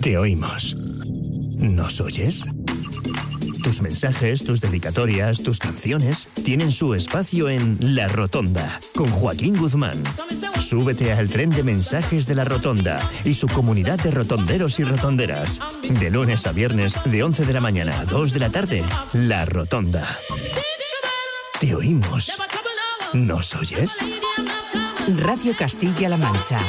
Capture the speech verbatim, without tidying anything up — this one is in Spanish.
Te oímos. ¿Nos oyes? Tus mensajes, tus dedicatorias, tus canciones tienen su espacio en La Rotonda, con Joaquín Guzmán. Súbete al tren de mensajes de La Rotonda y su comunidad de rotonderos y rotonderas. De lunes a viernes, de once de la mañana a dos de la tarde, La Rotonda. Te oímos. ¿Nos oyes? Radio Castilla-La Mancha.